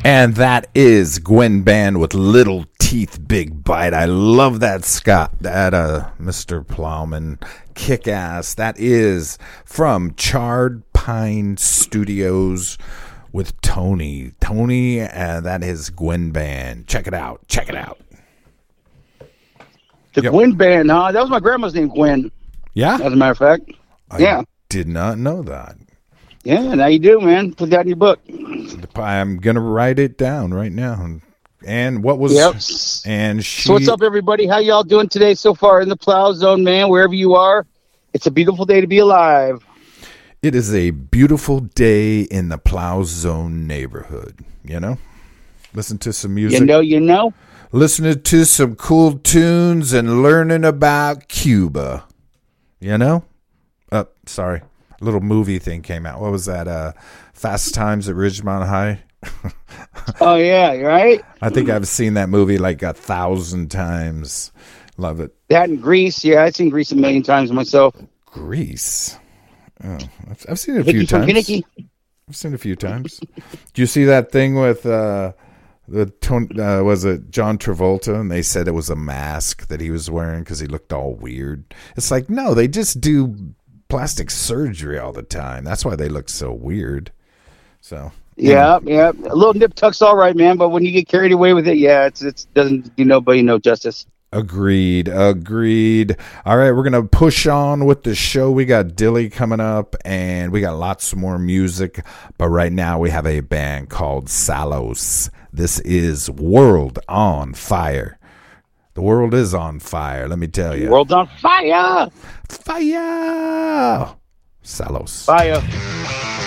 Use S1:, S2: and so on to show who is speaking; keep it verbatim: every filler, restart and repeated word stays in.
S1: And that is Gwen Band with Little Teeth, Big Bite. I love that, Scott. That, uh, Mister Plowman. Kick ass. That is from Charred Pine Studios with Tony. Tony, uh, that is Gwen Band. Check it out. Check it out.
S2: The yep. Gwen Band, huh? That was my grandma's name, Gwen.
S1: Yeah?
S2: As a matter of fact.
S1: I
S2: yeah.
S1: did not know that.
S2: Yeah, now you do, man. Put that in your book.
S1: I'm going to write it down right now. And what was...
S2: Yep.
S1: And she...
S2: So what's up, everybody? How y'all doing today so far in the Plow Zone, man? Wherever you are, it's a beautiful day to be alive.
S1: It is a beautiful day in the Plow Zone neighborhood, you know? Listen to some music.
S2: You know, you know.
S1: Listening to some cool tunes and learning about Cuba, you know? Oh, sorry. A little movie thing came out. What was that? Uh, Fast Times at Ridgemont High?
S2: Oh, yeah, right?
S1: I think I've seen that movie like a thousand times. Love it.
S2: That and Grease. Yeah, I've seen Grease a million times myself.
S1: Grease? Oh, I've, I've seen it a
S2: Hickey
S1: few times.
S2: Finicky.
S1: I've seen it a few times. Do you see that thing with uh, the uh, was it John Travolta? And they said it was a mask that he was wearing because he looked all weird. It's like, no, they just do plastic surgery all the time. That's why they look so weird. So
S2: yeah, yeah, a little nip tuck's all right, man. But when you get carried away with it, yeah, it's it doesn't do nobody no justice.
S1: Agreed, agreed. All right, we're going to push on with the show. We got Dilly coming up, and we got lots more music. But right now we have a band called Salos. This is World on Fire. The world is on fire, let me tell you.
S2: World's on fire!
S1: Fire! Salos.
S2: Fire.